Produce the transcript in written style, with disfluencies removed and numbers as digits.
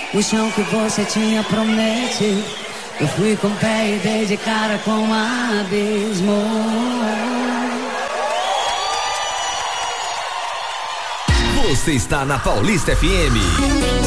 o chão que você tinha prometido. Eu fui com o pé e dei de cara com um abismo. Você está na Paulista FM.